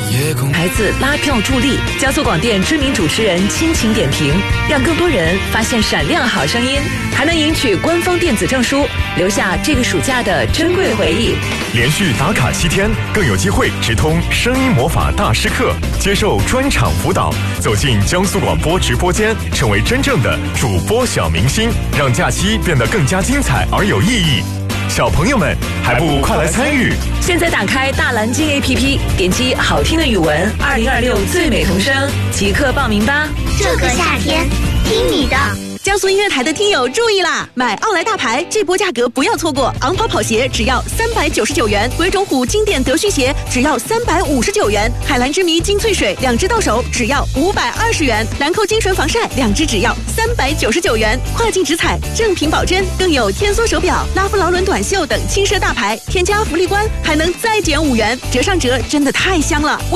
孩子拉票助力，加速广电知名主持人倾情点评，让更多人发现闪亮好声音，还能赢取官方电子证书，留下这个暑假的珍贵回忆。 连续打卡7天，更有机会直通声音魔法大师课，接受专场辅导，走进江苏广播直播间，成为真正的主播小明星，让假期变得更加精彩而有意义。小朋友们，还不快来参与！ 现在打开大蓝鲸 APP， 点击好听的语文2026最美童声，即刻报名吧！ 这个夏天，听你的。 江苏音乐台的听友注意啦！买奥莱大牌这波价格不要错过，昂跑跑鞋只要399元，鬼冢虎经典德训鞋只要359元，海蓝之谜金萃水2支到手只要520元，兰蔻精纯防晒2支只要399元，跨境直采正品保真，更有天梭手表、拉夫劳伦短袖等轻奢大牌，添加福利关还能再减5元，折上折真的太香了！